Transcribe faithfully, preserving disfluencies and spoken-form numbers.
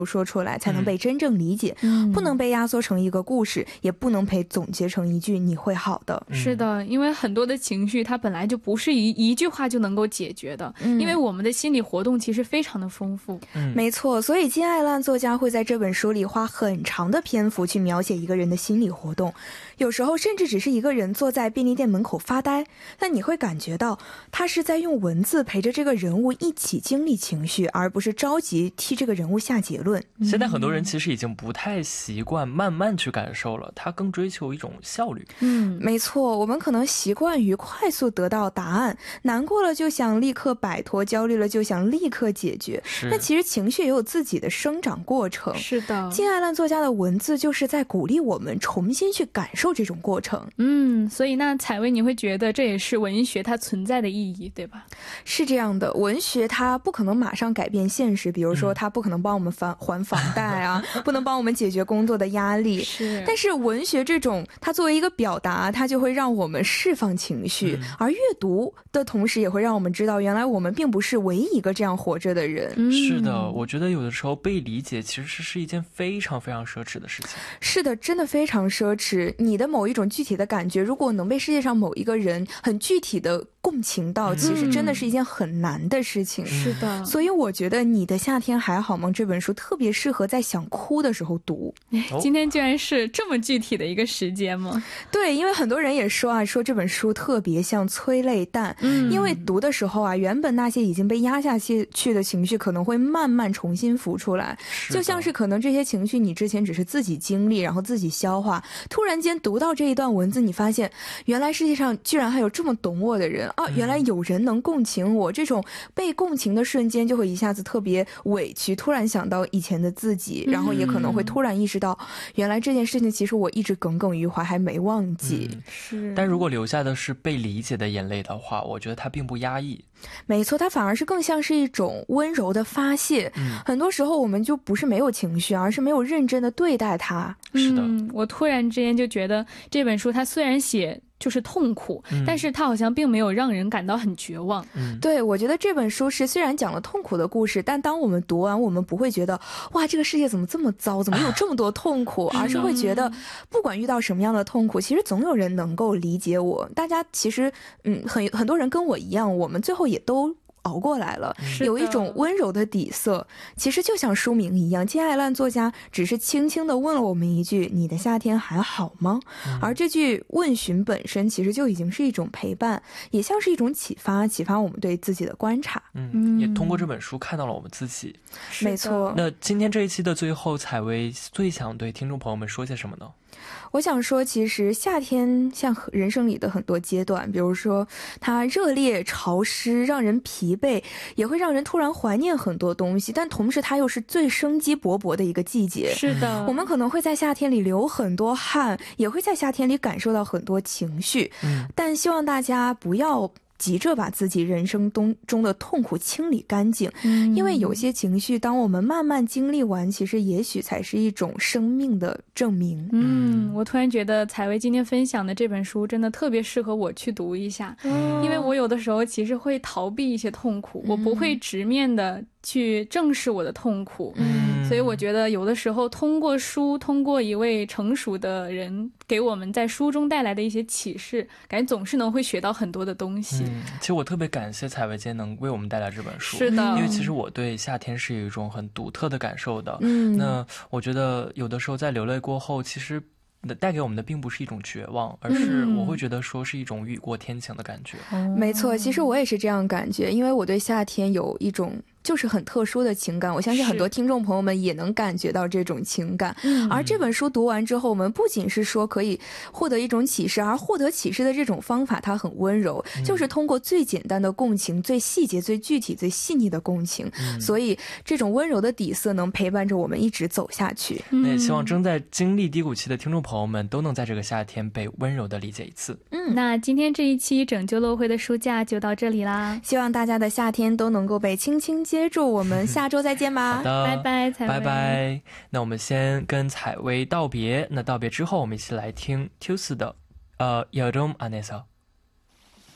说出来才能被真正理解，不能被压缩成一个故事，也不能被总结成一句你会好的。 是的，因为很多的情绪它本来就不是一一句话就能够解决的，因为我们的心理活动其实非常的丰富。 没错，所以金爱烂作家会在这本书里花很长的篇幅去描写一个人的心理活动，有时候甚至只是一个人坐在便利店门口发呆，但你会感觉到他是在用文字陪着这个人物一起经历情绪，而不是着急替这个人物下结论。 现在很多人其实已经不太习惯慢慢去感受了，他更追求一种效率。 嗯，没错，我们可能习惯于快速得到答案，难过了就想立刻摆脱，焦虑了就想立刻解决，但其实情绪也有自己的生长过程。 是的， 金爱烂作家的文字就是在鼓励我们重新去感受这种过程。 嗯，所以那采薇你会觉得这也是文学它存在的意义，对吧？ 是这样的，文学它不可能马上改变现实，比如说它不可能帮我们还还房贷啊，不能帮我们解决工作的压力。 是， 但是文学这种它作为一个表达，它就会让我们释放情绪，嗯、而阅读的同时也会让我们知道原来我们并不是唯一一个这样活着的人。 嗯、是的，我觉得有的时候被理解其实是一件非常非常奢侈的事情。 是的，真的非常奢侈。你的某一种具体的感觉如果能被世界上某一个人很具体的共情到，其实真的是一件很难的事情。 是的， 所以我觉得你的夏天还好吗这本书特别适合在想哭的时候读。 今天居然是这么具体的一个时间吗？ 对，因为很多人也说啊，说这本书特别像催泪弹、嗯、因为读的时候啊，原本那些已经被压下去的情绪可能会慢慢重新浮出来，就像是可能这些情绪你之前只是自己经历然后自己消化，突然间读到这一段文字，你发现原来世界上居然还有这么懂我的人啊！原来有人能共情我，这种被共情的瞬间就会一下子特别委屈，突然想到以前的自己，然后也可能会突然意识到原来这件事情其实我一直耿耿于怀还没忘记、 嗯、是。但如果留下的是被理解的眼泪的话，我觉得它并不压抑。 没错，它反而是更像是一种温柔的发泄、嗯、很多时候我们就不是没有情绪，而是没有认真的对待它。 是的、 嗯、我突然之间就觉得这本书它虽然写就是痛苦、嗯、但是它好像并没有让人感到很绝望、 嗯、对，我觉得这本书是虽然讲了痛苦的故事，但当我们读完我们不会觉得哇这个世界怎么这么糟，怎么有这么多痛苦、啊、而是会觉得不管遇到什么样的痛苦其实总有人能够理解我，大家其实嗯很很多人跟我一样，我们最后也都熬过来了，有一种温柔的底色。其实就像书名一样，金爱烂作家只是轻轻地问了我们一句你的夏天还好吗、嗯、而这句问询本身其实就已经是一种陪伴，也像是一种启发，启发我们对自己的观察。 嗯，也通过这本书看到了我们自己。 没错。 那今天这一期的最后，采薇最想对听众朋友们说些什么呢？ 我想说其实夏天像人生里的很多阶段，比如说它热烈潮湿让人疲惫，也会让人突然怀念很多东西，但同时它又是最生机勃勃的一个季节。 是的， 我们可能会在夏天里流很多汗，也会在夏天里感受到很多情绪、嗯、但希望大家不要急着把自己人生中的痛苦清理干净、嗯、因为有些情绪当我们慢慢经历完，其实也许才是一种生命的证明。 嗯，我突然觉得采薇今天分享的这本书真的特别适合我去读一下、嗯、因为我有的时候其实会逃避一些痛苦、嗯、我不会直面的去正视我的痛苦、嗯、所以我觉得有的时候通过书，通过一位成熟的人给我们在书中带来的一些启示，感觉总是能会学到很多的东西、 嗯、其实我特别感谢采薇今天能为我们带来这本书。 是的， 因为其实我对夏天是有一种很独特的感受的。嗯，那我觉得有的时候在流泪过后，其实带给我们的并不是一种绝望，而是我会觉得说是一种雨过天晴的感觉、 嗯、没错，其实我也是这样感觉，因为我对夏天有一种就是很特殊的情感，我相信很多听众朋友们也能感觉到这种情感。而这本书读完之后，我们不仅是说可以获得一种启示，而获得启示的这种方法它很温柔、嗯、就是通过最简单的共情，最细节最具体最细腻的共情、嗯、所以这种温柔的底色能陪伴着我们一直走下去。 那也希望正在经历低谷期的听众朋友们都能在这个夏天被温柔的理解一次。 嗯，那今天这一期拯救漏灰的书架就到这里啦， 希望大家的夏天都能够被轻轻接住，我们下周再见吧。 好的， 拜拜，采薇， 拜拜。那我们先跟采薇道别，那道别之后我们一起来听 Tuesday 的呃여름안에서